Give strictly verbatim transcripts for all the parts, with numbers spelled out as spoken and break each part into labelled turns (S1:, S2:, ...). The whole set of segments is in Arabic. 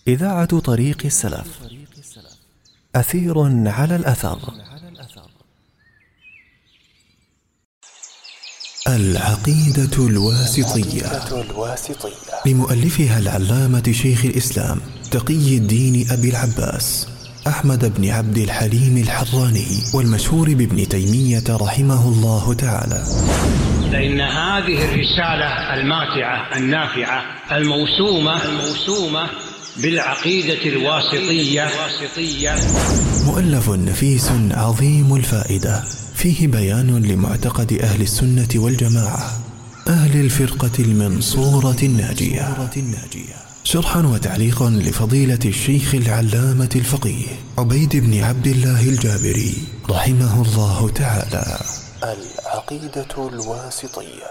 S1: إذاعة طريق السلف، أثير على الأثر. العقيدة الواسطية لمؤلفها العلامة شيخ الإسلام تقي الدين أبي العباس أحمد بن عبد الحليم الحراني، والمشهور بابن تيمية رحمه الله تعالى.
S2: فإن هذه الرسالة الماتعة النافعة الموسومة الموسومة بالعقيدة الواسطية
S1: مؤلف نفيس عظيم الفائدة، فيه بيان لمعتقد أهل السنة والجماعة، أهل الفرقة المنصورة الناجية، شرحا وتعليقا لفضيلة الشيخ العلامة الفقيه عبيد بن عبد الله الجابري رحمه الله تعالى. العقيدة الواسطية.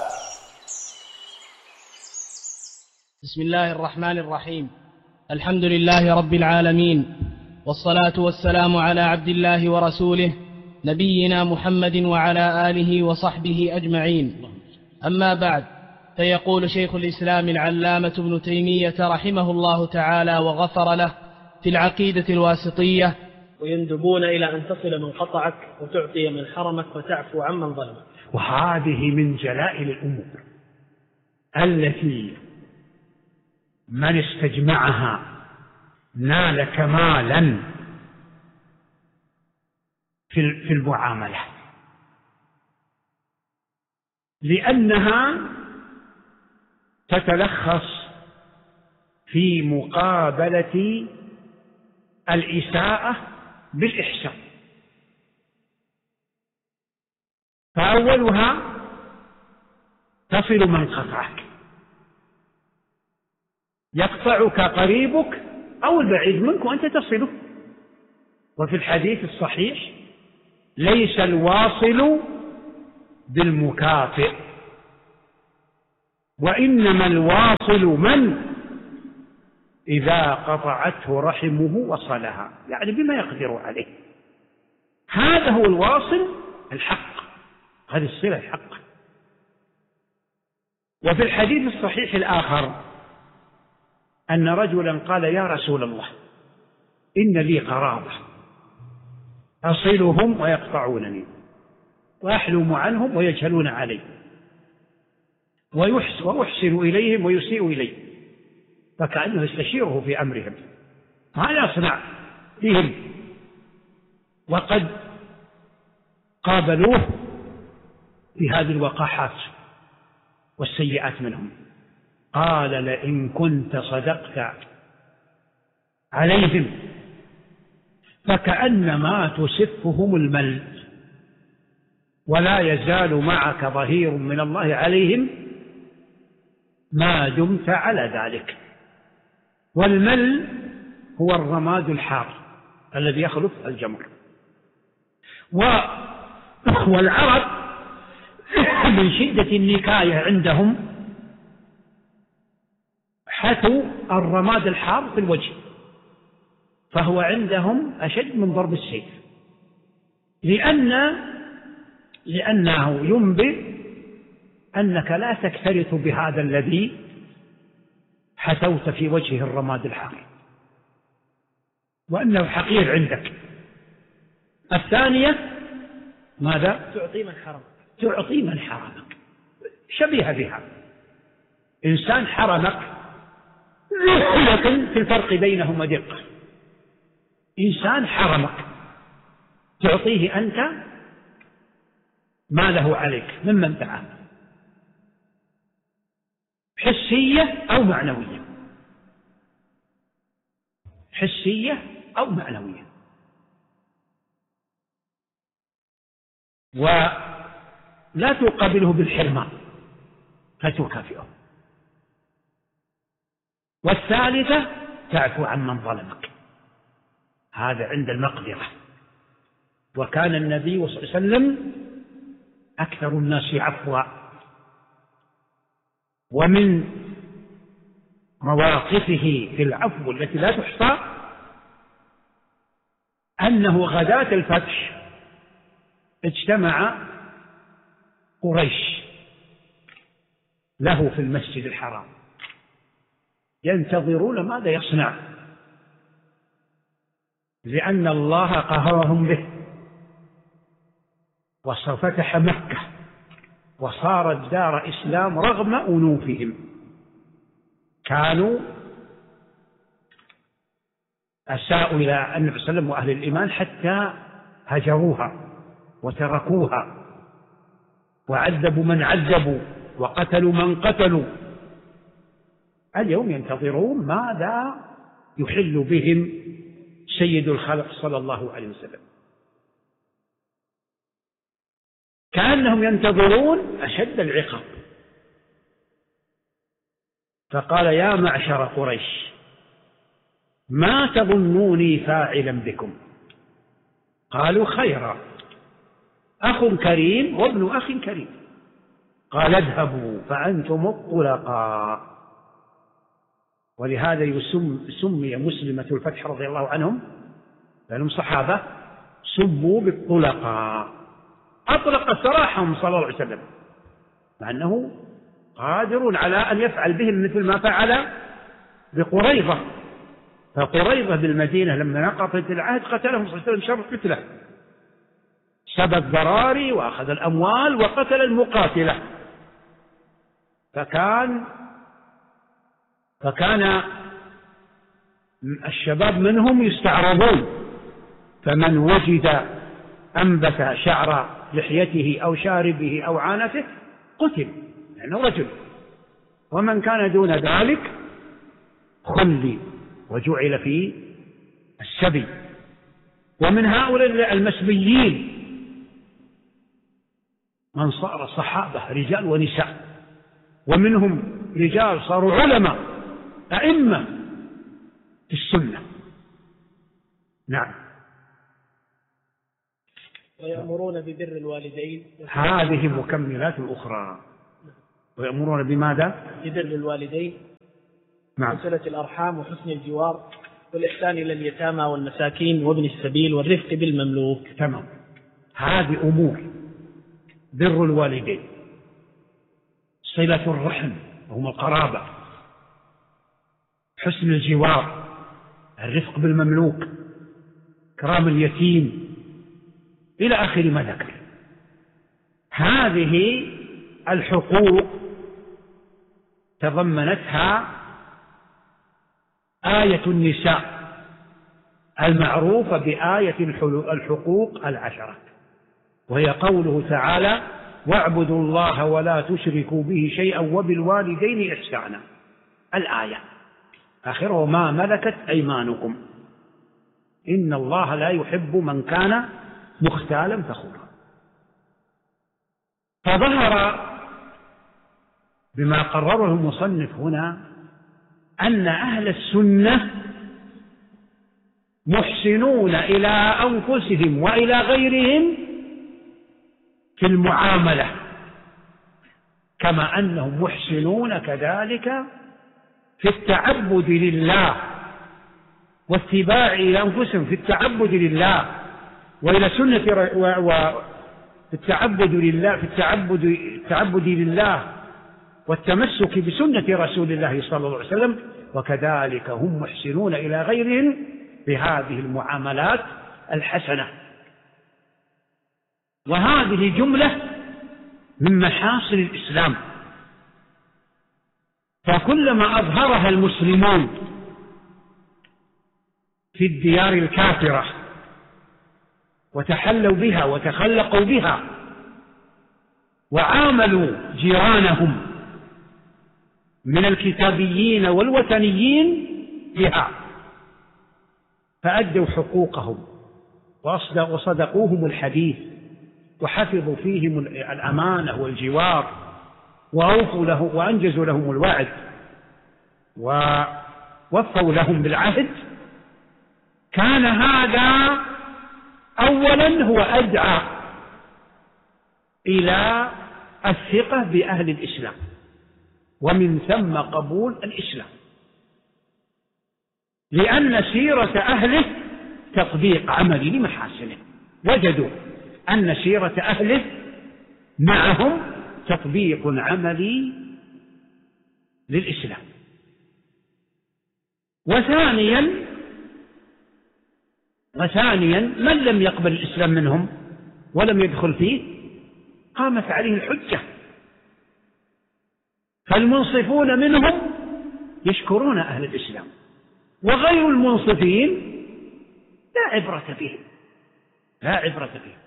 S3: بسم الله الرحمن الرحيم. الحمد لله رب العالمين، والصلاة والسلام على عبد الله ورسوله نبينا محمد وعلى آله وصحبه أجمعين. أما بعد، فيقول شيخ الإسلام العلامة ابن تيمية رحمه الله تعالى وغفر له في العقيدة الواسطية: ويندبون إلى أن تصل من قطعك وتعطي من حرمك وتعفو عمن ظلمك.
S4: وهذه من جلائل الأمور التي من استجمعها نال كمالا في المعاملة، لأنها تتلخص في مقابلة الإساءة بالإحسان. فأولها تصل من قطعك، يقطعك قريبك أو البعيد منك وأنت تصله. وفي الحديث الصحيح: ليس الواصل بالمكافئ، وإنما الواصل من إذا قطعته رحمه وصلها، يعني بما يقدر عليه. هذا هو الواصل الحق، هذه الصلة الحق. وفي الحديث الصحيح الآخر أن رجلا قال: يا رسول الله، إن لي قرابة أصلهم ويقطعونني، وأحلم عنهم ويجهلون علي، وأحسن إليهم ويسيء إلي. فكأنه يستشيره في أمرهم، ما يصنع بهم. وقد قابلوه بهذه الوقاحات والسيئات منهم. قال: لئن كنت صدقت عليهم فكأنما تسفهم المل، ولا يزال معك ظهير من الله عليهم ما دمت على ذلك. والمل هو الرماد الحار الذي يخلف الجمر. والعرب من شدة النكاية عندهم حثوا الرماد الحار في الوجه، فهو عندهم أشد من ضرب السيف، لأن لأنه ينبئ أنك لا تكترث بهذا الذي حثوت في وجهه الرماد الحار، وأنه حقير عندك. الثانية ماذا؟ تعطي من حرمك. تعطي من حرمك شبيهة بها. إنسان حرمك، لكن في الفرق بينهما دقة. إنسان حرمك تعطيه أنت ما له عليك ممن دعاه، حسية أو معنوية، حسية أو معنوية. ولا تقابله بالحرمان فتكافئه. والثالثة تعفو عمن ظلمك، هذا عند المقدرة. وكان النبي صلى الله عليه وسلم أكثر الناس عفوا. ومن مواقفه في العفو التي لا تحصى أنه غداة الفتح اجتمع قريش له في المسجد الحرام ينتظرون ماذا يصنع لأن الله قهرهم به، وفتح مكة وصارت دار إسلام رغم أنوفهم. كانوا أساءوا إلى النبي صلى الله عليه وسلم وأهل الإيمان حتى هجروها وتركوها، وعذبوا من عذبوا وقتلوا من قتلوا. اليوم ينتظرون ماذا يحل بهم سيد الخلق صلى الله عليه وسلم، كأنهم ينتظرون أشد العقاب. فقال: يا معشر قريش، ما تظنوني فاعلا بكم؟ قالوا: خيرا، أخ كريم وابن أخ كريم. قال: اذهبوا فأنتم الطلقاء. ولهذا يسم سمي مسلمة الفتح رضي الله عنهم، لأنهم صحابة، سموا بالطلقاء. أطلق سراحهم صلى الله عليه وسلم، مع أنه قادر على أن يفعل بهم مثل ما فعل بقريظة. فقريظة بالمدينة لما نقضت العهد قتلهم صلى الله عليه وسلم شر قتله، سبى الذراري وأخذ الأموال وقتل المقاتلة. فكان فكان الشباب منهم يستعرضون، فمن وجد أنبت شعر لحيته أو شاربه أو عانته قتل، لأنه يعني رجل، ومن كان دون ذلك خلي وجعل في السبي. ومن هؤلاء المسبيين من صار صحابة رجال ونساء، ومنهم رجال صاروا علماء أئمة في السنة. نعم.
S3: ويأمرون ببر الوالدين،
S4: هذه مكملات الأخرى. ويأمرون بماذا؟
S3: ببر الوالدين،
S4: نعم،
S3: وصلة الأرحام، وحسن الجوار، والإحسان إلى اليتامى والمساكين وابن السبيل، والرفق بالمملوك.
S4: تمام. هذه أمور: بر الوالدين، صلة الرحم وهم القرابة، حسن الجوار، الرفق بالمملوك، إكرام اليتيم، إلى آخر ما ذكر. هذه الحقوق تضمنتها آية النساء المعروفة بآية الحقوق العشرة، وهي قوله تعالى: واعبدوا الله ولا تشركوا به شيئا وبالوالدين إحسانا. الآية آخره: ما ملكت أيمانكم إن الله لا يحب من كان مختالا فخورا. فظهر بما قرره المصنف هنا أن أهل السنة محسنون إلى أنفسهم وإلى غيرهم في المعاملة، كما أنهم محسنون كذلك في التعبد لله واتباع إلى أنفسهم في التعبد لله وإلى سنة وفي التعبد لله في التعبد التعبد لله والتمسك بسنة رسول الله صلى الله عليه وسلم، وكذلك هم محسنون إلى غيرهم بهذه المعاملات الحسنة. وهذه جملة من محاصن الإسلام، فكلما أظهرها المسلمون في الديار الكافرة وتحلوا بها وتخلقوا بها وعاملوا جيرانهم من الكتابيين والوثنيين بها، فأدوا حقوقهم وصدقوهم الحديث وحفظوا فيهم الأمانة والجوار وأوفوا له وأنجزوا لهم الوعد ووفوا لهم بالعهد، كان هذا أولا هو أدعى إلى الثقة بأهل الإسلام، ومن ثم قبول الإسلام، لأن سيرة أهله تطبيق عملي لمحاسنه. وجدوا أن سيرة أهله معهم تطبيق عملي للإسلام. وثانيا وثانيا من لم يقبل الإسلام منهم ولم يدخل فيه قامت عليه الحجة. فالمنصفون منهم يشكرون أهل الإسلام، وغير المنصفين لا عبرة بهم، لا عبرة بهم.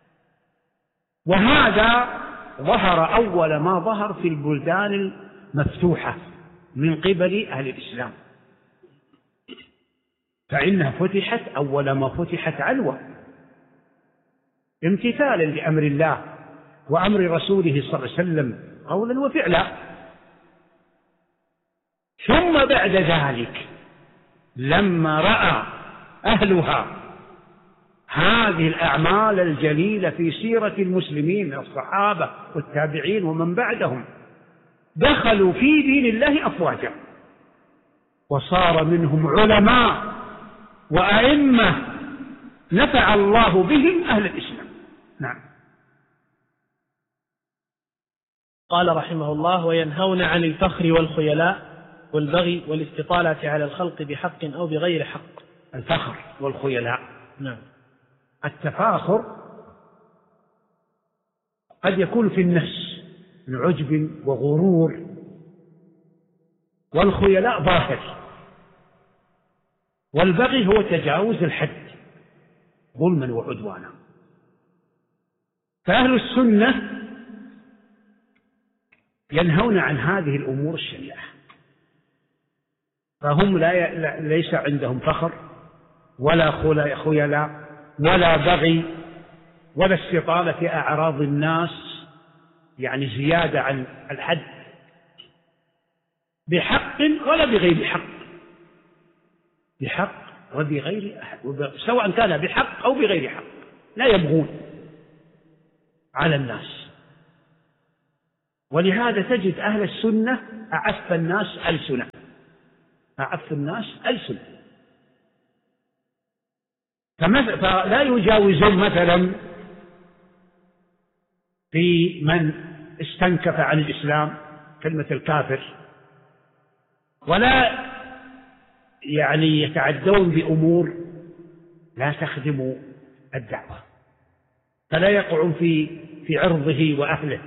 S4: وهذا ظهر أول ما ظهر في البلدان المفتوحة من قبل أهل الإسلام، فإنها فتحت أول ما فتحت علوة امتثالا لأمر الله وأمر رسوله صلى الله عليه وسلم قولا وفعلا. ثم بعد ذلك لما رأى أهلها هذه الأعمال الجليلة في سيرة المسلمين من الصحابة والتابعين ومن بعدهم، دخلوا في دين الله أفواجا، وصار منهم علماء وأئمة نفع الله بهم أهل الإسلام. نعم.
S3: قال رحمه الله: وينهون عن الفخر والخيلاء والبغي والاستطالة على الخلق بحق أو بغير حق.
S4: الفخر والخيلاء،
S3: نعم.
S4: التفاخر قد يكون في النفس من عجب وغرور، والخيلاء ظاهر، والبغي هو تجاوز الحد ظلما وعدوانا. فأهل السنة ينهون عن هذه الأمور الشنيعة، فهم لا ليس عندهم فخر ولا خيلاء ولا بغي ولا استطالة في أعراض الناس، يعني زيادة عن الحد بحق ولا بغير حق، بحق وبغير أحد، سواء كان بحق أو بغير حق، لا يبغون على الناس. ولهذا تجد أهل السنة أعف الناس ألسنة، أعف الناس ألسنة، فلا يجاوزون مثلا في من استنكف عن الإسلام كلمة الكافر، ولا يعني يتعدون بأمور لا تخدم الدعوة، فلا يقعون في في عرضه وأهله.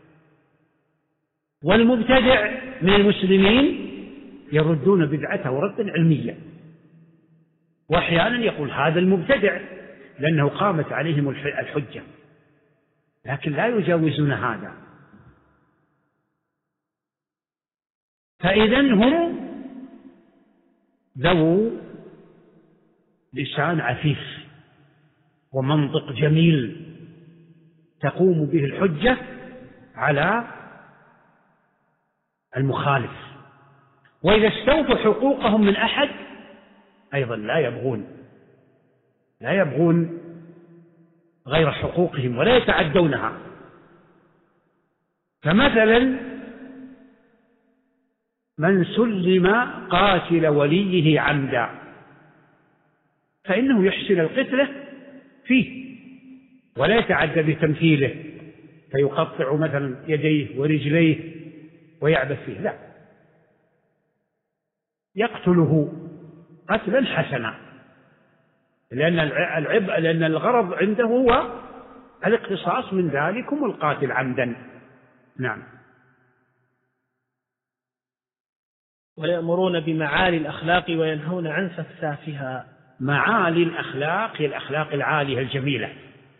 S4: والمبتدع من المسلمين يردون بدعته ردا علميا، وأحيانا يقول هذا المبتدع لأنه قامت عليهم الحجة، لكن لا يجاوزون هذا. فإذن هم ذو لسان عفيف ومنطق جميل تقوم به الحجة على المخالف، وإذا استوفوا حقوقهم من أحد أيضا لا يبغون لا يبغون غير حقوقهم ولا يتعدونها. فمثلا من سلم قاتل وليه عمدا فإنه يحسن القتلة فيه ولا يتعدى بتمثيله فيقطع مثلا يديه ورجليه ويعبث فيه، لا، يقتله قتلا حسنا، لأن العب لأن الغرض عنده هو الاقتصاص من ذلكم القاتل عمدا. نعم.
S3: ويأمرون بمعالي الأخلاق وينهون عن سفسافها.
S4: معالي الأخلاق هي الأخلاق العالية الجميلة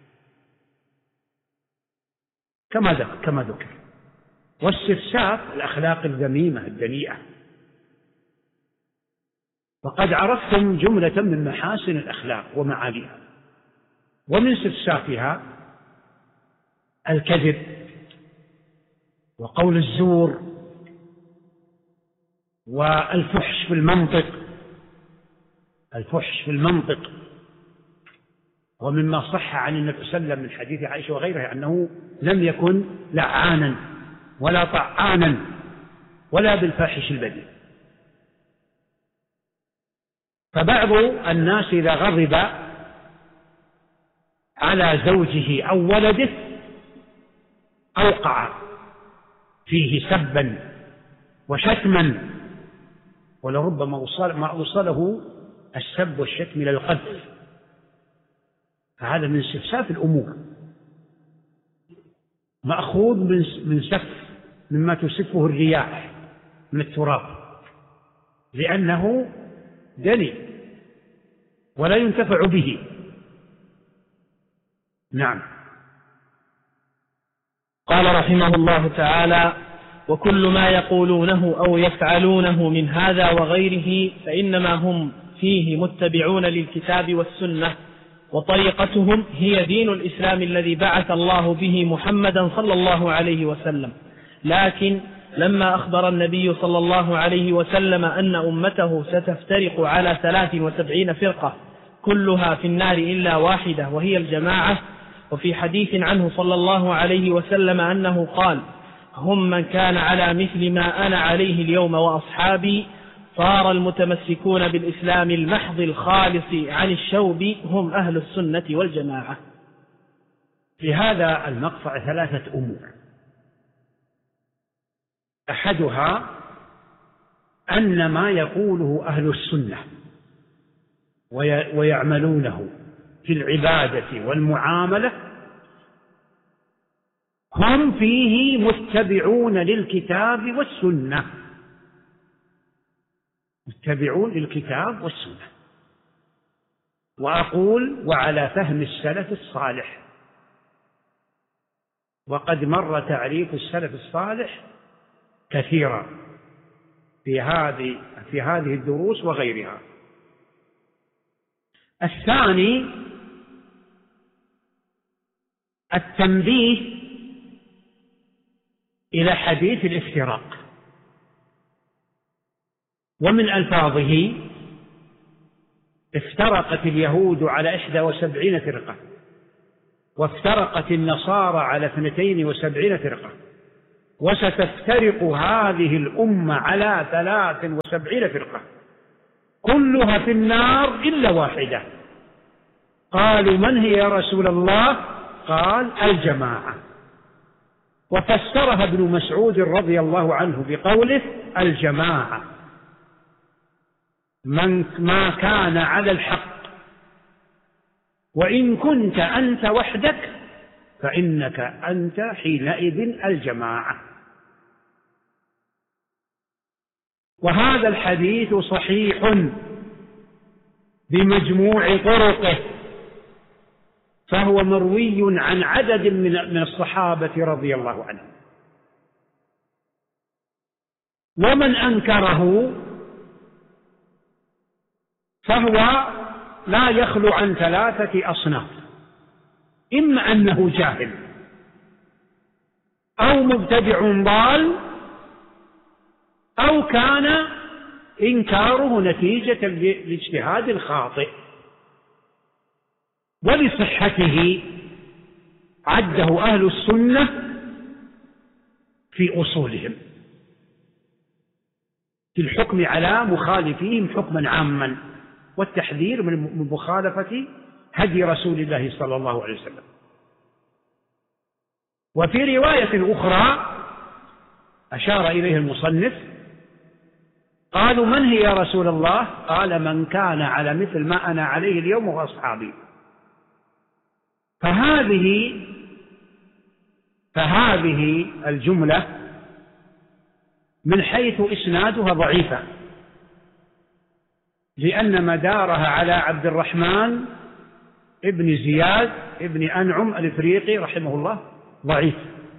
S4: كما ذكر كما ذكر والسفساف الأخلاق الذميمة الدنيئة. وقد عرفتم جملة من محاسن الأخلاق ومعاليها، ومن سفسافها الكذب وقول الزور والفحش في المنطق الفحش في المنطق ومما صح عن النبي صلى الله عليه وسلم من حديث عائشة وغيرها أنه لم يكن لعانا ولا طعانا ولا بالفاحش البذيء. فبعض الناس إذا غضب على زوجه أو ولده أوقع فيه سبا وشتما، ولربما وصله السب والشتم إلى القذف فهذا من استفساف الأمور، مأخوذ من سف مما تسفه الرياح من التراب، لأنه دني ولا ينتفع به. نعم.
S3: قال رحمه الله تعالى: وكل ما يقولونه أو يفعلونه من هذا وغيره فإنما هم فيه متبعون للكتاب والسنة، وطريقتهم هي دين الإسلام الذي بعث الله به محمدا صلى الله عليه وسلم. لكن لما أخبر النبي صلى الله عليه وسلم أن أمته ستفترق على ثلاث وسبعين فرقة كلها في النار إلا واحدة وهي الجماعة، وفي حديث عنه صلى الله عليه وسلم أنه قال: هم من كان على مثل ما أنا عليه اليوم وأصحابي، صار المتمسكون بالإسلام المحض الخالص عن الشوب هم أهل السنة والجماعة.
S4: في هذا المقطع ثلاثة أمور: أحدها أن ما يقوله أهل السنة ويعملونه في العبادة والمعاملة هم فيه متبعون للكتاب والسنة، متبعون للكتاب والسنة. وأقول وعلى فهم السلف الصالح، وقد مر تعريف السلف الصالح كثيرا في هذه في هذه الدروس وغيرها. الثاني التنبيه إلى حديث الافتراق، ومن ألفاظه: افترقت اليهود على إحدى وسبعين فرقة، وافترقت النصارى على اثنتين وسبعين فرقة، وستفترق هذه الأمة على ثلاث وسبعين فرقة كلها في النار إلا واحدة. قالوا: من هي يا رسول الله؟ قال: الجماعة. وفسرها ابن مسعود رضي الله عنه بقوله: الجماعة من ما كان على الحق، وإن كنت أنت وحدك فإنك أنت حينئذ الجماعة. وهذا الحديث صحيح بمجموع طرقه، فهو مروي عن عدد من الصحابة رضي الله عنهم، ومن أنكره فهو لا يخلو عن ثلاثة أصناف: إما أنه جاهل، أو مبتدع ضال، أو كان إنكاره نتيجة الاجتهاد الخاطئ. ولصحته عده أهل السنة في أصولهم في الحكم على مخالفيهم حكما عاما، والتحذير من مخالفة هدي رسول الله صلى الله عليه وسلم. وفي رواية أخرى أشار إليه المصنف: قالوا: من هي يا رسول الله؟ قال: من كان على مثل ما أنا عليه اليوم وأصحابي. فهذه فهذه الجملة من حيث إسنادها ضعيفة، لأن مدارها على عبد الرحمن ابن زياد ابن أنعم الإفريقي رحمه الله ضعيف،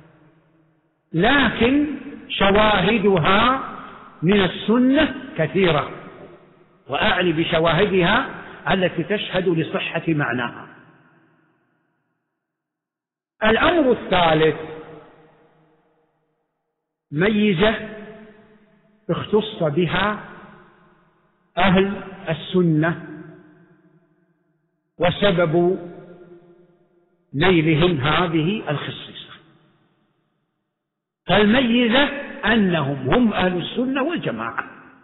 S4: لكن شواهدها من السنة كثيرة، وأعني بشواهدها التي تشهد لصحة معناها. الأمر الثالث ميزة اختص بها أهل السنة، وسبب نيلهم هذه الخصيصة. فالميزة أنهم هم أهل السنة والجماعة،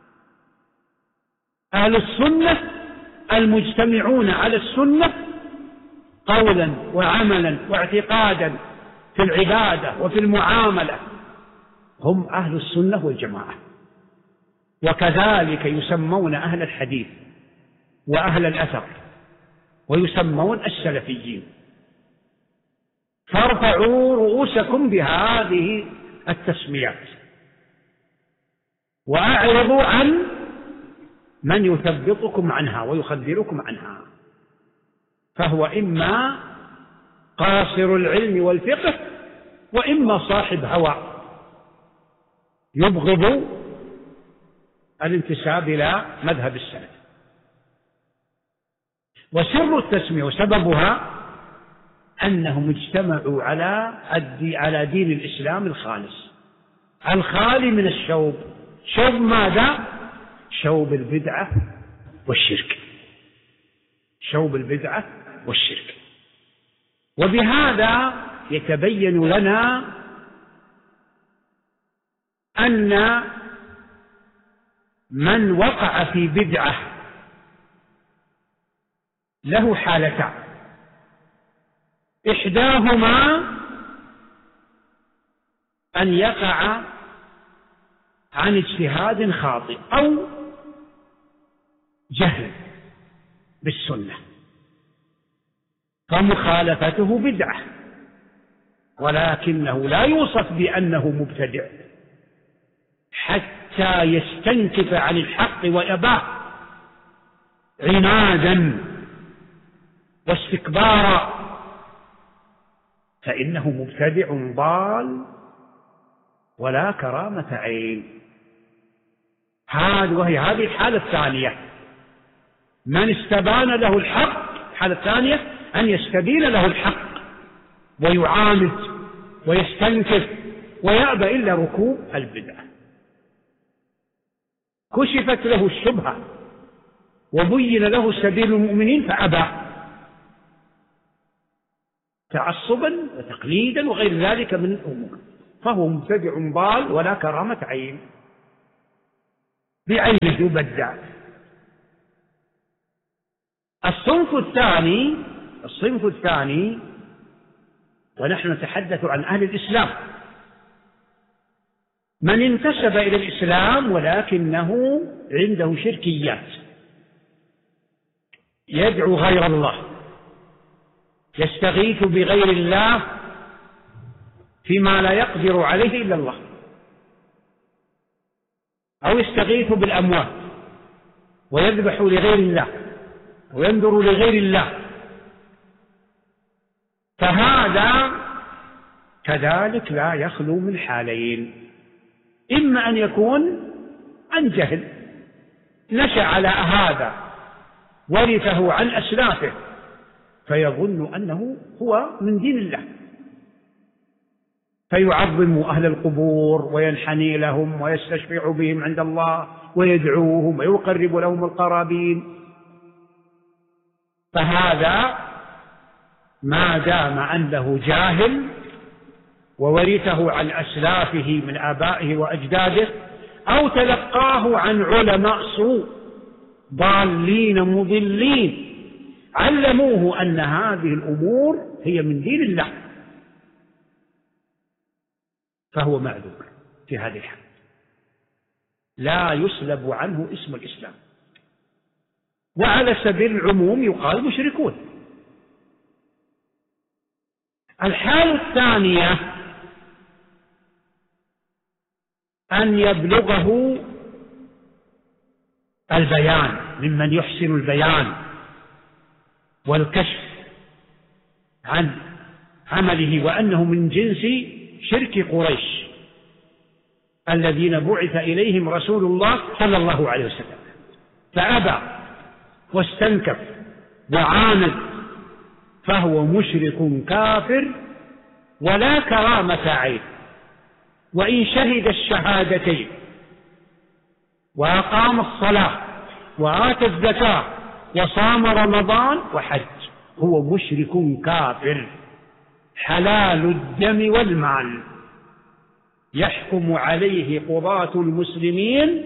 S4: أهل السنة المجتمعون على السنة قولا وعملا واعتقادا في العبادة وفي المعاملة، هم أهل السنة والجماعة. وكذلك يسمون أهل الحديث وأهل الأثر ويسمون السلفيين. فارفعوا رؤوسكم بهذه التسميات وأعرضوا عن من يثبطكم عنها ويخذلكم عنها، فهو إما قاصر العلم والفقه وإما صاحب هوى يبغض الانتساب إلى مذهب السلف. وسر التسمية وسببها أنهم اجتمعوا على على دين الإسلام الخالص الخالي من الشوب. شوب ماذا؟ شوب البدعة والشرك، شوب البدعة والشرك. وبهذا يتبين لنا أن من وقع في بدعة له حالتان: إحداهما أن يقع عن اجتهاد خاطئ أو جهل بالسنة فمخالفته بدعة، ولكنه لا يوصف بأنه مبتدع حتى يستنكف عن الحق ويباه عنادا واستكبارا، فإنه مبتدع ضال ولا كرامة عين. هذه وهي هذه الحالة الثانية. من استبان له الحق، الحالة الثانية أن يستبين له الحق ويعاند ويستنكف ويأبى إلا ركوب البدعة. كشفت له الشبهة وبين له سبيل المؤمنين فأبى تعصبا وتقليدا وغير ذلك من الأمور، فهو مبتدع ضال ولا كرامة عين، بعينه يبدع. الصنف الثاني الصنف الثاني ونحن نتحدث عن أهل الإسلام، من انتسب إلى الإسلام ولكنه عنده شركيات، يدعو غير الله، يستغيث بغير الله فيما لا يقدر عليه إلا الله، أو يستغيث بالأموات ويذبح لغير الله وينذر لغير الله، فهذا كذلك لا يخلو من حالين: إما أن يكون عن جهل نشأ على هذا ورثه عن أسلافه فيظن أنه هو من دين الله فيعظم أهل القبور وينحني لهم ويستشفع بهم عند الله ويدعوهم ويقرب لهم القرابين، فهذا ما دام أنه جاهل وورثه عن أسلافه من آبائه وأجداده أو تلقاه عن علماء سوء ضالين مضلين علموه أن هذه الأمور هي من دين الله، فهو معذور في هذه الحال، لا يسلب عنه اسم الإسلام. وعلى سبيل العموم يقال مشركون. الحالة الثانية أن يبلغه البيان ممن يحسن البيان والكشف عن عمله وأنه من جنس شرك قريش الذين بعث إليهم رسول الله صلى الله عليه وسلم، فأبى واستنكف وعاند، فهو مشرك كافر ولا كرامة عين. وإن شهد الشهادتين وأقام الصلاة وآتى الزكاة وصام رمضان وحج هو مشرك كافر حلال الدم والمال، يحكم عليه قضاة المسلمين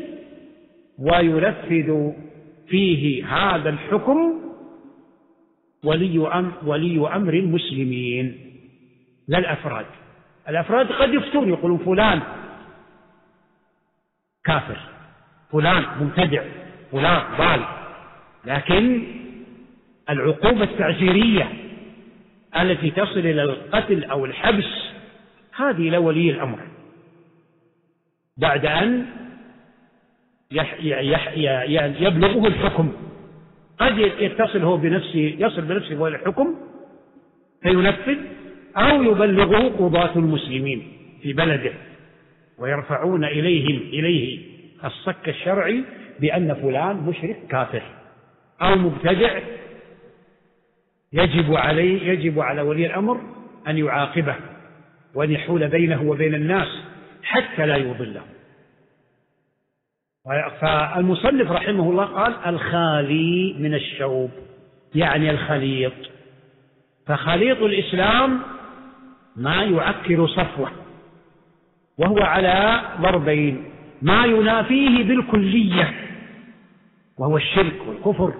S4: وينفذ فيه هذا الحكم ولي أمر, ولي أمر المسلمين لا الأفراد. الأفراد قد يفتون يقولون فلان كافر، فلان مبتدع، فلان ضال، لكن العقوبة التعزيرية التي تصل إلى القتل أو الحبس هذه لولي الأمر بعد أن يبلغه الحكم. قد يتصل هو بنفسه يصل بنفسه إلى الحكم فينفذ، أو يبلغه قضاة المسلمين في بلده ويرفعون إليهم إليه الصك الشرعي بأن فلان مشرك كافر أو مبتدع، يجب عليه يجب على ولي الأمر أن يعاقبه وأن يحول بينه وبين الناس حتى لا يضله. فالمصنف رحمه الله قال الخالي من الشوب، يعني الخليط. فخليط الإسلام ما يعكر صفوه، وهو على ضربين: ما ينافيه بالكلية وهو الشرك والكفر،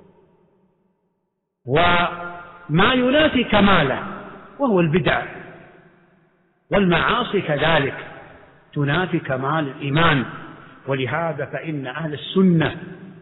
S4: وما ينافي كماله وهو البدع، والمعاصي كذلك تنافي كمال الإيمان. ولهذا فإن أهل السنة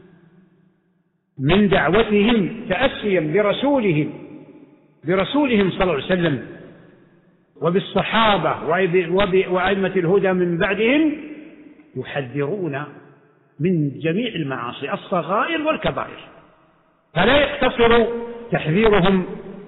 S4: من دعوتهم تأسيا برسولهم برسولهم صلى الله عليه وسلم وبالصحابة وأئمة الهدى من بعدهم يحذرون من جميع المعاصي الصغائر والكبائر، فلا يقتصر تحذيرهم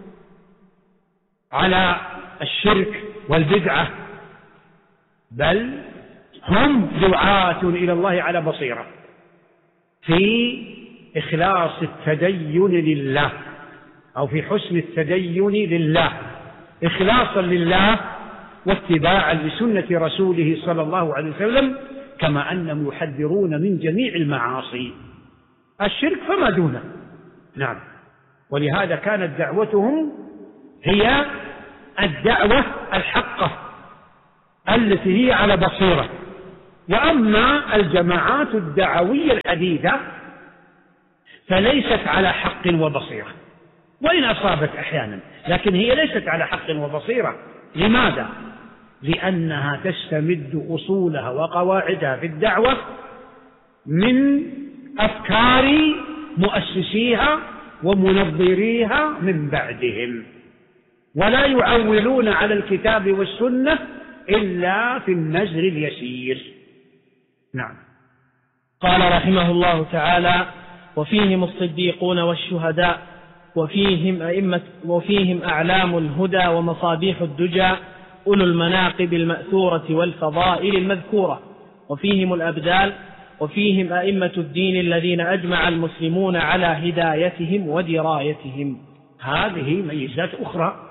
S4: على الشرك والبدعة، بل هم دعاة إلى الله على بصيرة في إخلاص التدين لله، أو في حسن التدين لله، إخلاصا لله واتباعا لسنة رسوله صلى الله عليه وسلم، كما أنهم يحذرون من جميع المعاصي، الشرك فما دونه. نعم. ولهذا كانت دعوتهم هي الدعوة الحقة التي هي على بصيرة. وأما الجماعات الدعوية الحديثة فليست على حق وبصيرة، وإن أصابت أحيانا، لكن هي ليست على حق وبصيرة. لماذا؟ لأنها تستمد أصولها وقواعدها في الدعوة من أفكار مؤسسيها ومنظريها من بعدهم، ولا يعولون على الكتاب والسنة إلا في النزر اليسير. نعم.
S3: قال رحمه الله تعالى: وفيهم الصديقون والشهداء، وفيهم أئمة، وفيهم أعلام الهدى ومصابيح الدجى، أولو المناقب المأثورة والفضائل المذكورة، وفيهم الأبدال، وفيهم أئمة الدين الذين أجمع المسلمون على هدايتهم ودرايتهم.
S4: هذه ميزات أخرى.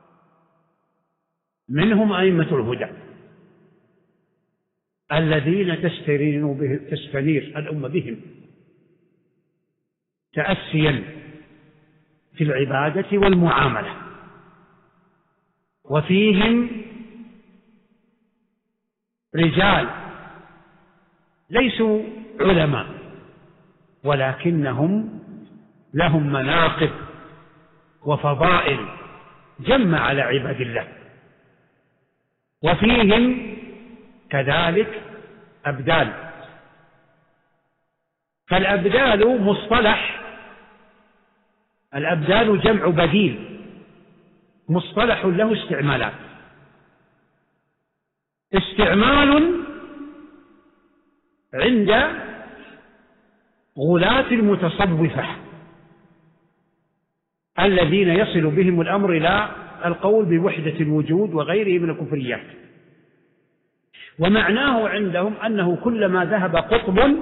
S4: منهم أئمة الهدى الذين تستنير به تستنير الأمة بهم تأسيا في العبادة والمعاملة. وفيهم رجال ليسوا علماء ولكنهم لهم مناقب وفضائل جمع على عباد الله. وفيهم كذلك أبدال. فالأبدال مصطلح، الأبدال جمع بديل، مصطلح له استعمالات. استعمال عند غلاة المتصوفة الذين يصل بهم الأمر إلى القول بوحدة الوجود وغيره من الكفريات. ومعناه عندهم أنه كلما ذهب قطب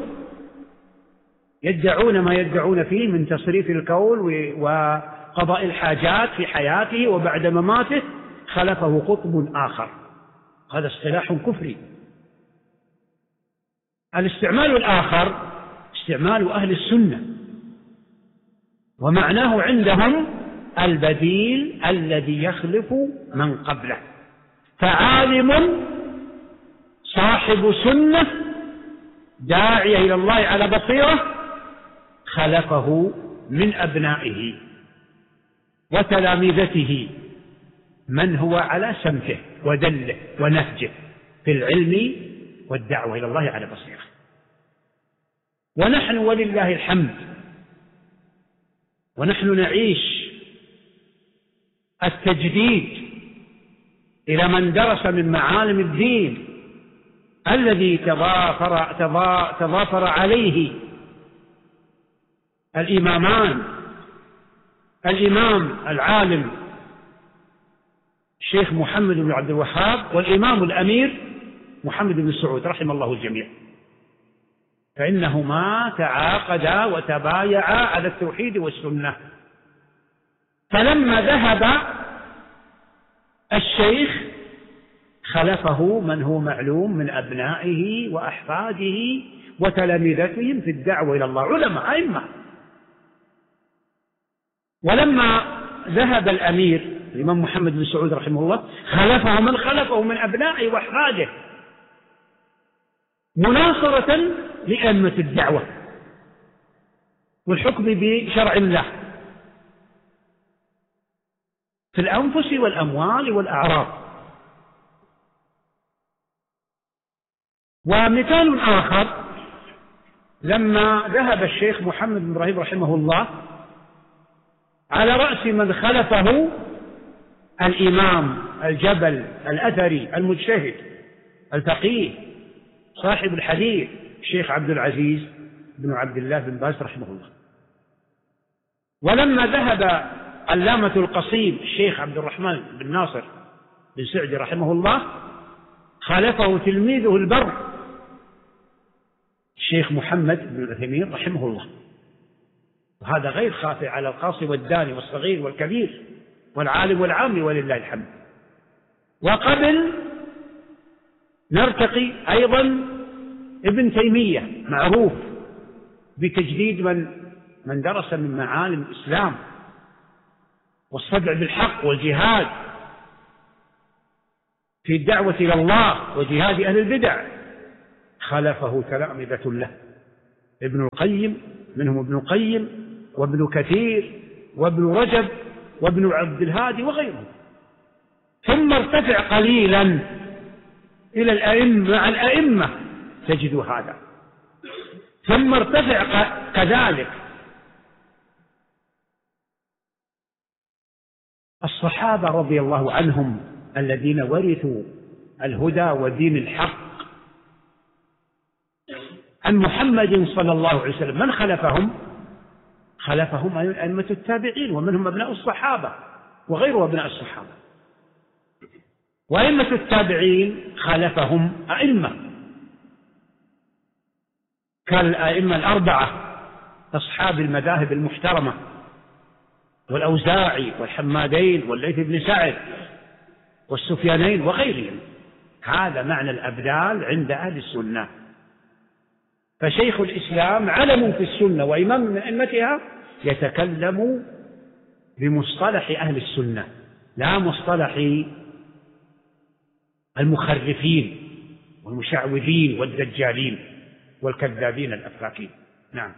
S4: يدعون ما يدعون فيه من تصريف الكون وقضاء الحاجات في حياته وبعد مماته خلفه قطب آخر. هذا اصطلاح كفري. الاستعمال الآخر استعمال أهل السنة، ومعناه عندهم البديل الذي يخلف من قبله. فعالم صاحب سنة داعية إلى الله على بصيرة خلفه من أبنائه وتلامذته من هو على سمته ودله ونهجه في العلم والدعوة إلى الله على بصيرة. ونحن ولله الحمد ونحن نعيش التجديد إلى من درس من معالم الدين الذي تضافر, تضافر عليه الإمامان، الإمام العالم الشيخ محمد بن عبد الوهاب والإمام الأمير محمد بن سعود رحمه الله الجميع، فإنهما تعاقدا وتبايعا على التوحيد والسنة. فلما ذهب الشيخ خلفه من هو معلوم من أبنائه وأحفاده وتلامذتهم في الدعوة إلى الله، علماء أئمة. ولما ذهب الأمير الإمام محمد بن سعود رحمه الله خلفه من خلفه من أبنائه وأحفاده مناصرة لأئمة الدعوة والحكم بشرع الله في الأنفس والأموال والأعراض. ومثال آخر لما ذهب الشيخ محمد بن إبراهيم رحمه الله على رأس من خلفه الإمام الجبل الأثري المجتهد الفقيه صاحب الحديث الشيخ عبد العزيز بن عبد الله بن باز رحمه الله. ولما ذهب علامة القصيم الشيخ عبد الرحمن بن ناصر بن سعدي رحمه الله خالفه تلميذه البر الشيخ محمد بن عثيمين رحمه الله. وهذا غير خافي على القاصي والداني والصغير والكبير والعالم والعامي ولله الحمد. وقبل نرتقي أيضا ابن تيمية معروف بتجديد من من درس من معالم الإسلام والصدع بالحق والجهاد في الدعوة إلى الله وجهاد أهل البدع، خلفه تلامذة له ابن القيم، منهم ابن القيم وابن كثير وابن رجب وابن عبد الهادي وغيرهم. ثم ارتفع قليلا إلى الأئمة مع الأئمة تجد هذا، ثم ارتفع كذلك الصحابة رضي الله عنهم الذين ورثوا الهدى ودين الحق عن محمد صلى الله عليه وسلم. من خلفهم؟ خلفهم أئمة التابعين ومنهم أبناء الصحابة وغير أبناء الصحابة. وأئمة التابعين خلفهم أئمة كالأئمة الأربعة أصحاب المذاهب المحترمة والأوزاعي والحمادين والليث بن سعد والسفيانين وغيرهم. هذا معنى الأبدال عند أهل السنة. فشيخ الإسلام علم في السنة وإمام من أئمتها يتكلم بمصطلح أهل السنة لا مصطلح المخرفين والمشعوذين والدجالين والكذابين الأفاكين. نعم.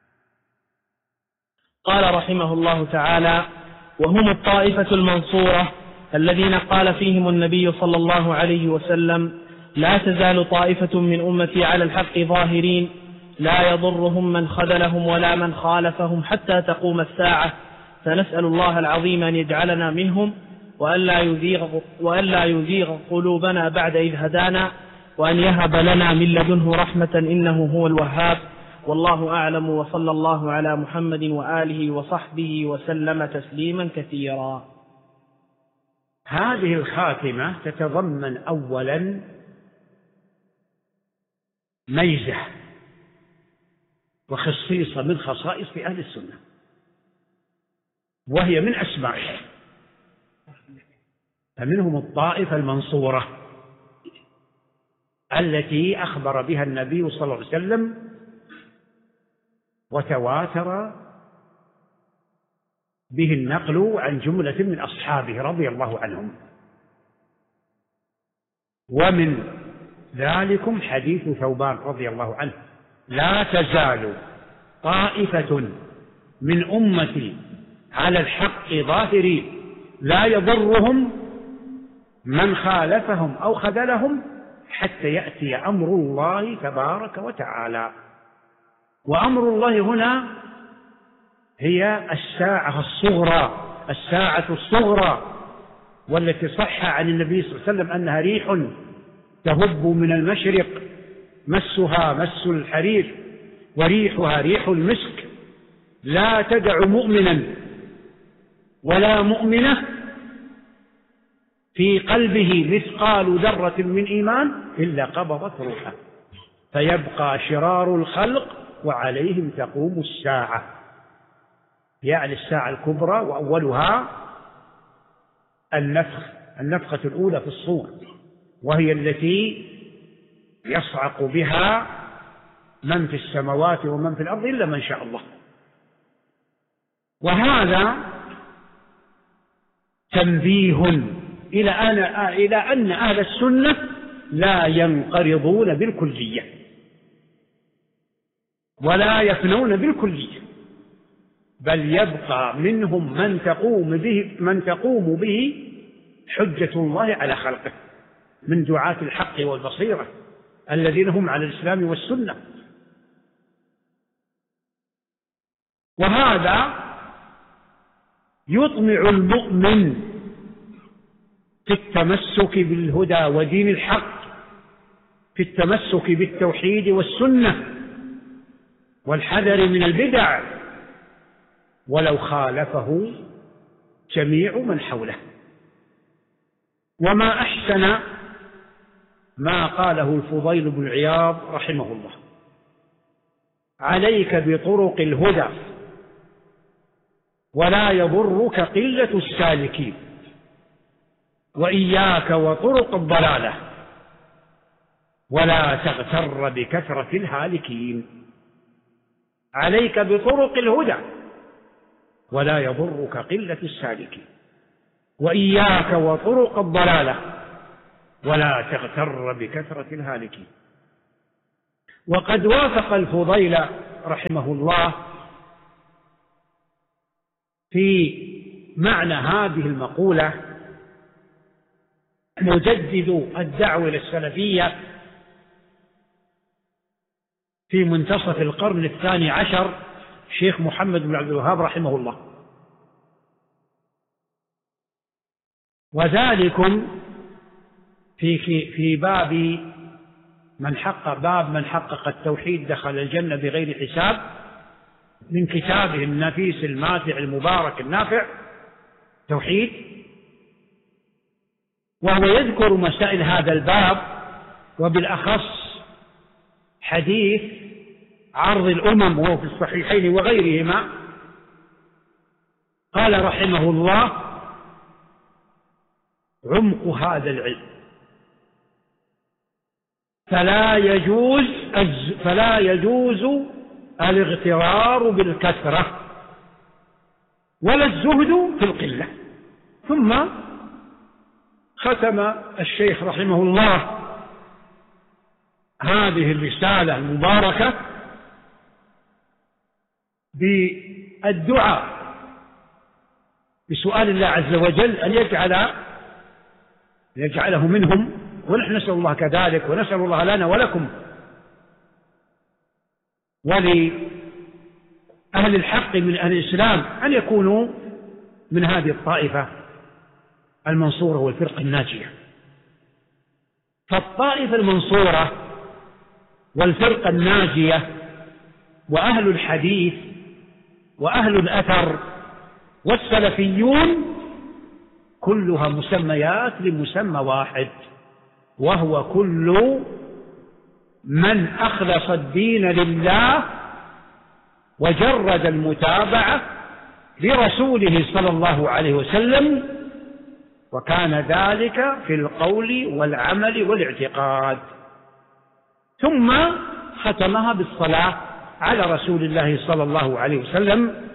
S3: قال رحمه الله تعالى: وهم الطائفة المنصورة الذين قال فيهم النبي صلى الله عليه وسلم: لا تزال طائفة من أمتي على الحق ظاهرين لا يضرهم من خذلهم ولا من خالفهم حتى تقوم الساعة. فنسأل الله العظيم أن يجعلنا منهم وألا يزيغ, وألا يزيغ قلوبنا بعد إذ هدانا وأن يهب لنا من لدنه رحمة إنه هو الوهاب. والله أعلم، وصلى الله على محمد وآله وصحبه وسلم تسليما كثيرا.
S4: هذه الخاتمة تتضمن أولا ميزة وخصيصة من خصائص أهل السنة، وهي من أسمائهم. فمنهم الطائفة المنصورة التي أخبر بها النبي صلى الله عليه وسلم وتواتر به النقل عن جملة من أصحابه رضي الله عنهم. ومن ذلكم حديث ثوبان رضي الله عنه: لا تزال طائفة من أمتي على الحق ظاهرين لا يضرهم من خالفهم أو خذلهم حتى يأتي أمر الله تبارك وتعالى. وأمر الله هنا هي الساعة الصغرى، الساعة الصغرى، والتي صح عن النبي صلى الله عليه وسلم أنها ريح تهب من المشرق مسها مس الحرير وريحها ريح المسك، لا تدع مؤمنا ولا مؤمنة في قلبه مثقال ذرة من إيمان إلا قبضت روحه، فيبقى شرار الخلق وعليهم تقوم الساعة، يعني الساعة الكبرى، وأولها النفخ النفخة الأولى في الصور، وهي التي يصعق بها من في السماوات ومن في الأرض إلا من شاء الله. وهذا تنبيه إلى أن إلى أن أهل السنة لا ينقرضون بالكلية ولا يفنون بالكلية، بل يبقى منهم من تقوم به من تقوم به حجة الله على خلقه من دعاة الحق والبصيرة الذين هم على الإسلام والسنة. وهذا يطمع المؤمن في التمسك بالهدى ودين الحق، في التمسك بالتوحيد والسنة والحذر من البدع، ولو خالفه جميع من حوله. وما أحسن ما قاله الفضيل بن عياض رحمه الله: عليك بطرق الهدى ولا يضرك قلة السالكين، وإياك وطرق الضلالة ولا تغتر بكثرة الهالكين. عليك بطرق الهدى ولا يضرك قلة السالكين، وإياك وطرق الضلالة ولا تغتر بكثرة الهالكين. وقد وافق الفضيل رحمه الله في معنى هذه المقولة مجدد الدعوة السلفية في منتصف القرن الثاني عشر شيخ محمد بن عبد الوهاب رحمه الله، وذلكم في في باب من حقق باب من حقق التوحيد دخل الجنة بغير حساب، من كتابه النفيس الماتع المبارك النافع توحيد، وهو يذكر مسائل هذا الباب، وبالأخص حديث عرض الأمم وهو في الصحيحين وغيرهما. قال رحمه الله: عمق هذا العلم فلا يجوز فلا يجوز الاغترار بالكثرة ولا الزهد في القلة. ثم ختم الشيخ رحمه الله هذه الرسالة المباركة بالدعاء بسؤال الله عز وجل أن يجعل يجعله منهم، ونحن نسأل الله كذلك، ونسأل الله لنا ولكم ولأهل الحق من أهل الإسلام أن يكونوا من هذه الطائفة المنصورة والفرقة الناجية. فالطائفة المنصورة والفرقة الناجية وأهل الحديث وأهل الأثر والسلفيون كلها مسميات لمسمى واحد، وهو كل من أخلص الدين لله وجرد المتابعة لرسوله صلى الله عليه وسلم، وكان ذلك في القول والعمل والاعتقاد. ثم ختمها بالصلاة على رسول الله صلى الله عليه وسلم.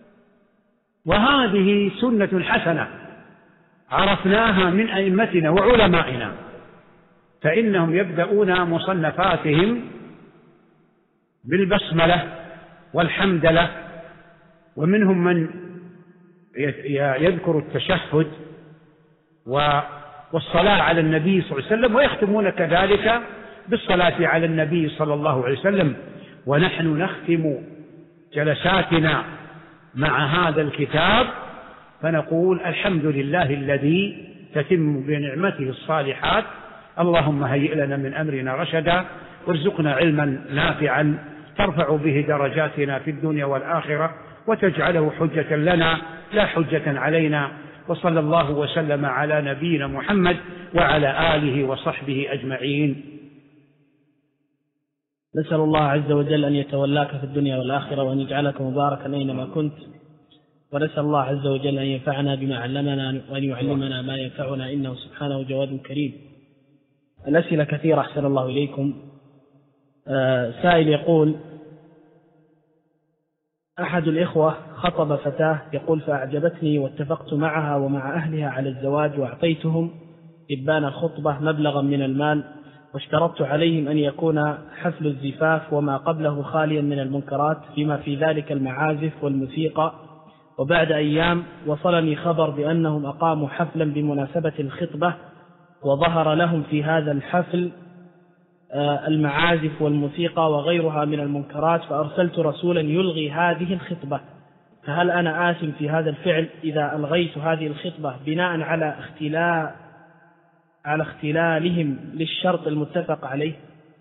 S4: وهذه سنة حسنة عرفناها من أئمتنا وعلمائنا، فإنهم يبدأون مصنفاتهم بالبسملة والحمدلة، ومنهم من يذكر التشهد والصلاة على النبي صلى الله عليه وسلم، ويختمون كذلك بالصلاة على النبي صلى الله عليه وسلم. ونحن نختم جلساتنا مع هذا الكتاب، فنقول الحمد لله الذي تتم بنعمته الصالحات. اللهم هيئ لنا من أمرنا رشدا، وارزقنا علما نافعا ترفع به درجاتنا في الدنيا والآخرة، وتجعله حجة لنا لا حجة علينا. وصلى الله وسلم على نبينا محمد وعلى آله وصحبه أجمعين.
S3: نسأل الله عز وجل أن يتولاك في الدنيا والآخرة، وأن يجعلك مباركا أينما كنت، ونسأل الله عز وجل أن ينفعنا بما علمنا وأن يعلمنا ما ينفعنا، إنه سبحانه جواد كريم. الأسئلة كثيرة أحسن الله إليكم. آه سائل يقول: أحد الإخوة خطب فتاة، يقول: فأعجبتني واتفقت معها ومع أهلها على الزواج، وأعطيتهم إبان الخطبة مبلغا من المال، واشترطت عليهم أن يكون حفل الزفاف وما قبله خاليا من المنكرات، فيما في ذلك المعازف والموسيقى. وبعد أيام وصلني خبر بأنهم أقاموا حفلا بمناسبة الخطبة، وظهر لهم في هذا الحفل المعازف والموسيقى وغيرها من المنكرات، فأرسلت رسولا يلغي هذه الخطبة، فهل أنا آثم في هذا الفعل إذا ألغيت هذه الخطبة بناء على اختلاء على اختلالهم للشرط المتفق عليه؟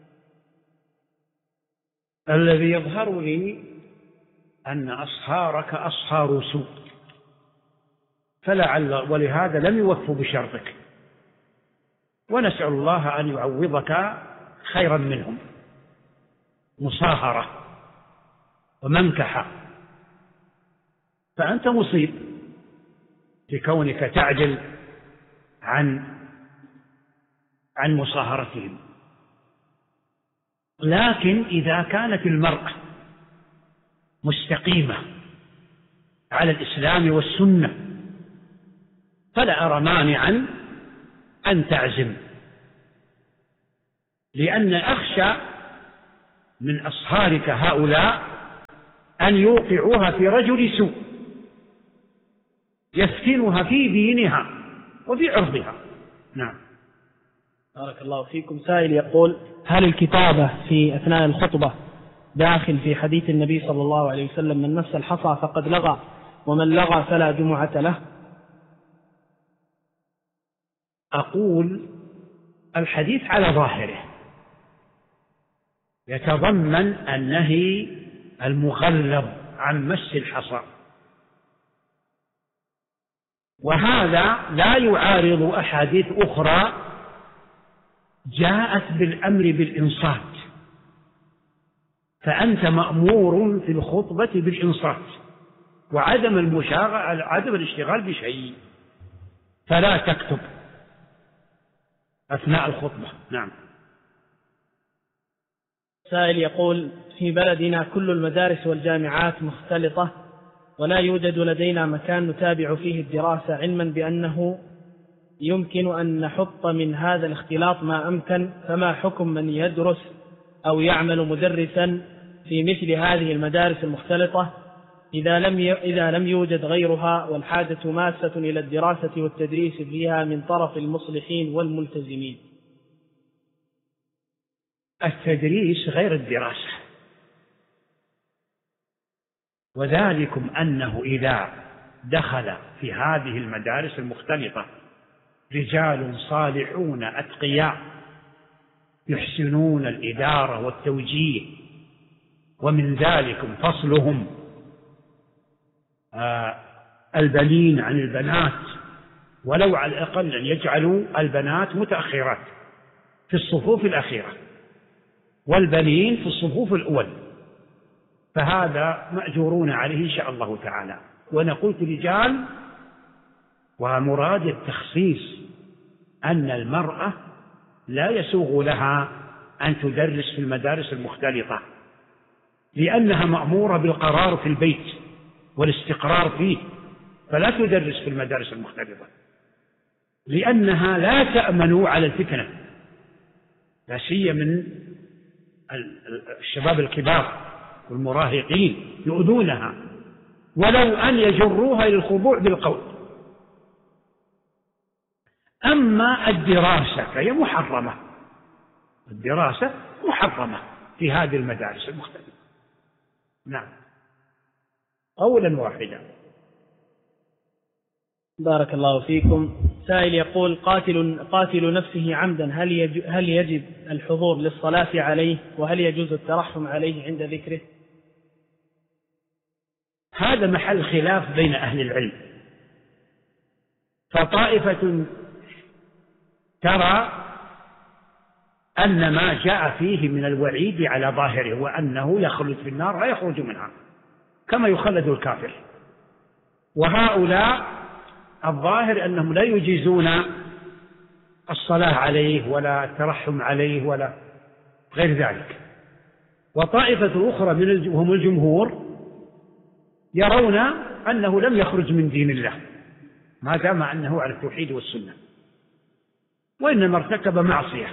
S4: الذي يظهر لي أن أصهارك أصهار سوء، فلعل ولهذا لم يوفوا بشرطك، ونسأل الله أن يعوضك خيرا منهم، مصاهرة ومنكحة. فأنت مصيب بكونك تعجل عن عن مصاهرتهم. لكن إذا كانت المرأة مستقيمة على الإسلام والسنة فلا أرى مانعا أن تعزم، لأن أخشى من أصهارك هؤلاء أن يوقعوها في رجل سوء يفتنها في دينها وفي عرضها. نعم.
S3: بارك الله فيكم. سائل يقول: هل الكتابة في أثناء الخطبة داخل في حديث النبي صلى الله عليه وسلم: من مس الحصى فقد لغى، ومن لغى فلا جمعة له؟
S4: أقول الحديث على ظاهره يتضمن النهي المغلظ عن مس الحصى، وهذا لا يعارض أحاديث أخرى جاءت بالأمر بالإنصات، فأنت مأمور في الخطبة بالإنصات وعدم المشاغل، عدم الاشتغال بشيء، فلا تكتب أثناء الخطبة. نعم.
S3: سائل يقول: في بلدنا كل المدارس والجامعات مختلطة، ولا يوجد لدينا مكان نتابع فيه الدراسة، علما بأنه يمكن أن نحط من هذا الاختلاط ما أمكن، فما حكم من يدرس أو يعمل مدرسا في مثل هذه المدارس المختلطة إذا لم إذا لم يوجد غيرها، والحاجة ماسة إلى الدراسة والتدريس فيها من طرف المصلحين والملتزمين؟
S4: التدريس غير الدراسة، وذلكم أنه إذا دخل في هذه المدارس المختلطة رجال صالحون أتقياء يحسنون الإدارة والتوجيه، ومن ذلكم فصلهم آه البنين عن البنات، ولو على الأقل أن يجعلوا البنات متأخرات في الصفوف الأخيرة والبنين في الصفوف الأول، فهذا مأجورون عليه إن شاء الله تعالى. وأنا قلت رجال، ومراد التخصيص أن المرأة لا يسوغ لها أن تدرس في المدارس المختلطة، لأنها مأمورة بالقرار في البيت والاستقرار فيه، فلا تدرس في المدارس المختلطة، لأنها لا تأمن على الفتنة، لا سيما من الشباب الكبار والمراهقين يؤذونها، ولو أن يجروها للخضوع بالقول. أما الدراسة فهي محرمة، الدراسة محرمة في هذه المدارس المختلفة. نعم. قولا واحدا.
S3: بارك الله فيكم. سائل يقول: قاتل قاتل نفسه عمدا هل يجب, هل يجب الحضور للصلاة عليه، وهل يجوز الترحم عليه عند ذكره؟
S4: هذا محل خلاف بين أهل العلم، فطائفة ترى أن ما جاء فيه من الوعيد على ظاهره وأنه يخلد في النار لا يخرج منها كما يخلد الكافر، وهؤلاء الظاهر أنهم لا يجيزون الصلاة عليه ولا الترحم عليه ولا غير ذلك. وطائفة أخرى من وهم الجمهور يرون أنه لم يخرج من دين الله ما دام أنه على التوحيد والسنة، وإنما ارتكب معصية،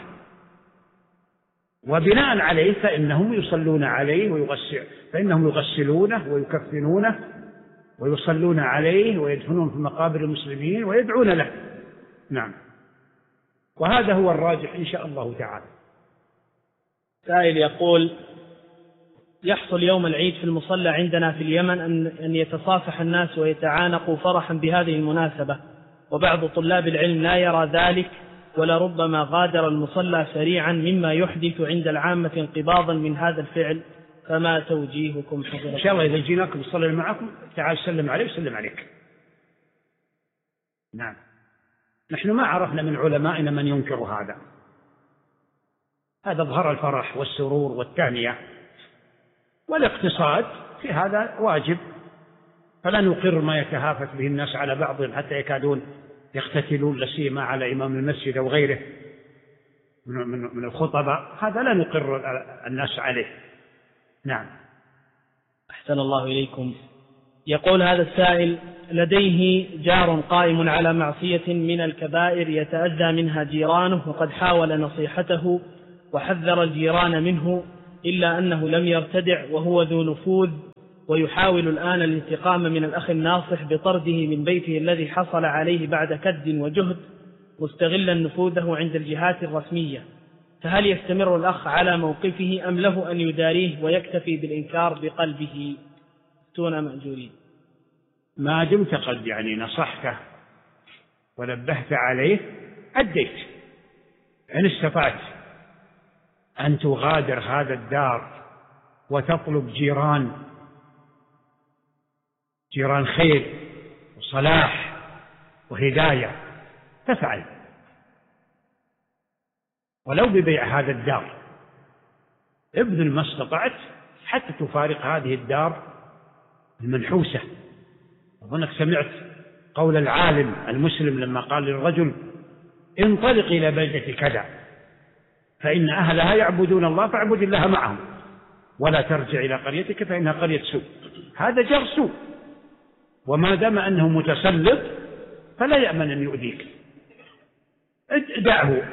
S4: وبناء عليه فإنهم يصلون عليه ويغسل فإنهم يغسلونه ويكفنونه ويصلون عليه ويدفنون في مقابر المسلمين ويدعون له. نعم، وهذا هو الراجح إن شاء الله تعالى.
S3: سائل يقول: يحصل يوم العيد في المصلى عندنا في اليمن أن يتصافح الناس ويتعانقوا فرحا بهذه المناسبة، وبعض طلاب العلم لا يرى ذلك ولربما غادر المصلى سريعا، مما يحدث عند العامة انقباضا من هذا الفعل، فما توجيهكم حضرتكم؟
S4: إن شاء الله إذا جيناكم نصلي معكم تعال سلم عليه وسلم عليك. نعم، نحن ما عرفنا من علمائنا من ينكر هذا، هذا ظهر الفرح والسرور والتهنئة والاقتصاد في هذا واجب، فلا نقر ما يتهافت به الناس على بعضهم حتى يكادون يقتتلون، لا سيما على إمام المسجد أو غيره من الخطباء، هذا لا نقر الناس عليه. نعم.
S3: أحسن الله إليكم. يقول هذا السائل: لديه جار قائم على معصية من الكبائر يتأذى منها جيرانه، وقد حاول نصيحته وحذر الجيران منه، إلا أنه لم يرتدع وهو ذو نفوذ، ويحاول الآن الانتقام من الأخ الناصح بطرده من بيته الذي حصل عليه بعد كد وجهد، مستغلا نفوذه عند الجهات الرسمية، فهل يستمر الأخ على موقفه أم له أن يداريه ويكتفي بالإنكار بقلبه؟ دون مأجورين.
S4: ما دمت قد يعني نصحته ونبهت عليه أديت. إن استطعت أن تغادر هذا الدار وتطلب جيران جيران خير وصلاح وهداية تفعل، ولو ببيع هذا الدار، ابذل ما استطعت حتى تفارق هذه الدار المنحوسة. أظنك سمعت قول العالم المسلم لما قال للرجل: انطلق إلى بلدة كذا فإن أهلها يعبدون الله فاعبد الله معهم، ولا ترجع إلى قريتك فإنها قرية سوء. هذا جار سوء، وما دام أنه متسلط فلا يأمن أن يؤذيك، دعه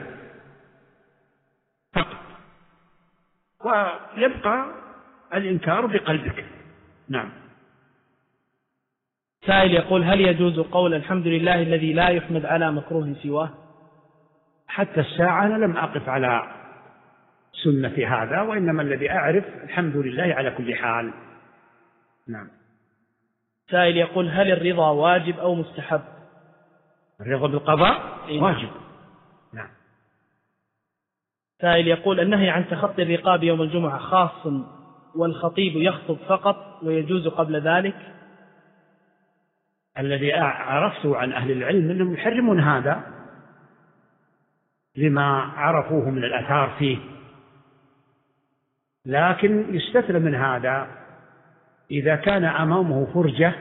S4: فقط، ويبقى الإنكار بقلبك. نعم.
S3: سائل يقول: هل يجوز قول الحمد لله الذي لا يحمد على مكروه سواه؟
S4: حتى الساعة أنا لم أقف على سنة هذا، وإنما الذي أعرف الحمد لله على كل حال. نعم.
S3: سائل يقول: هل الرضا واجب أو مستحب؟
S4: الرضا بالقضاء واجب. نعم.
S3: سائل يقول: النهي عن تخطي الرقاب يوم الجمعة خاص والخطيب يخطب فقط ويجوز قبل ذلك؟
S4: الذي عرفته عن أهل العلم أنهم يحرمون هذا لما عرفوه من الآثار فيه، لكن يستثنى من هذا إذا كان أمامه فرجة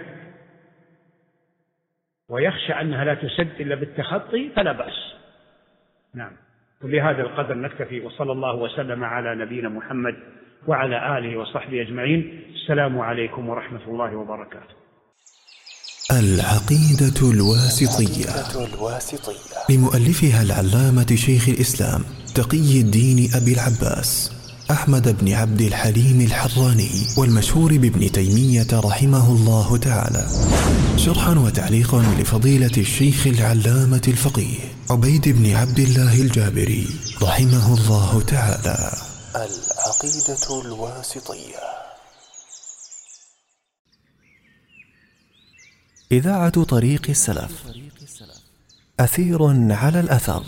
S4: ويخشى أنها لا تسد إلا بالتخطي فلا بأس. نعم. وبهذا القدر نكتفي، وصلى الله وسلم على نبينا محمد وعلى آله وصحبه أجمعين. السلام عليكم ورحمة الله وبركاته.
S1: العقيدة الواسطية لمؤلفها العلامة شيخ الإسلام تقي الدين أبي العباس أحمد بن عبد الحليم الحراني، والمشهور بابن تيمية رحمه الله تعالى، شرحا وتعليقا لفضيلة الشيخ العلامة الفقيه عبيد بن عبد الله الجابري رحمه الله تعالى. العقيدة الواسطية. إذاعة طريق السلف، أثير على الأثر.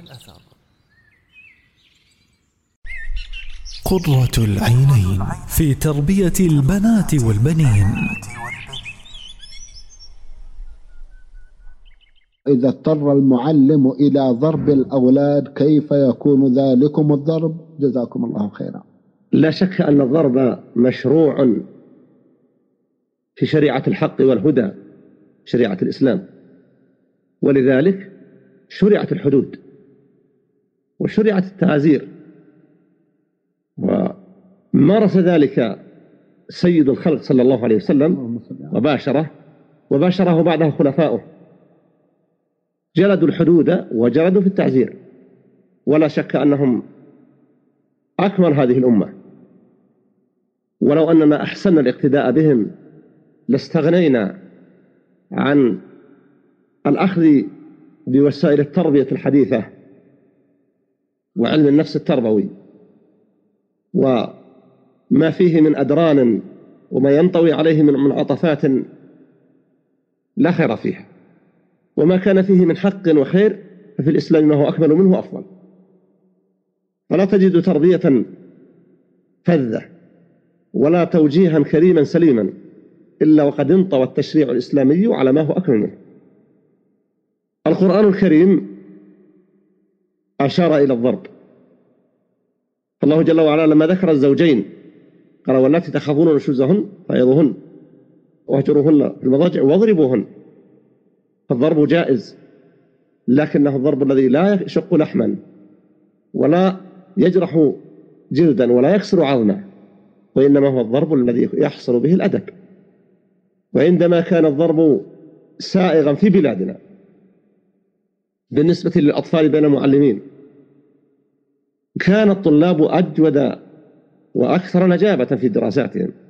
S1: قرة العينين في تربية البنات والبنين.
S5: إذا اضطر المعلم إلى ضرب الأولاد كيف يكون ذلكم الضرب؟ جزاكم الله خيرا.
S6: لا شك أن الضرب مشروع في شريعة الحق والهدى، شريعة الإسلام، ولذلك شرعت الحدود وشرعت التعازير، ومارس ذلك سيد الخلق صلى الله عليه وسلم وباشره وباشره بعده خلفاؤه، جلدوا الحدود وجلدوا في التعزير، ولا شك أنهم أكمل هذه الأمة، ولو أننا أحسن الاقتداء بهم لاستغنينا عن الأخذ بوسائل التربية الحديثة وعلم النفس التربوي وما فيه من أدران وما ينطوي عليه من منعطفات لا خير فيها، وما كان فيه من حق وخير ففي الإسلام ما هو أكمل منه أفضل. فلا تجد تربية فذة ولا توجيها كريما سليما إلا وقد انطوى التشريع الإسلامي على ما هو أكمل منه. القرآن الكريم أشار إلى الضرب، فالله جل وعلا لما ذكر الزوجين قال: واللاتي تخافون نشوزهن فعظوهن واهجروهن في المضاجع واضربوهن. فالضرب جائز، لكنه الضرب الذي لا يشق لحما ولا يجرح جلدا ولا يكسر عظما، وإنما هو الضرب الذي يحصل به الأدب. وعندما كان الضرب سائغا في بلادنا بالنسبة للأطفال بين المعلمين، كان الطلاب أجود وأكثر نجابة في دراساتهم،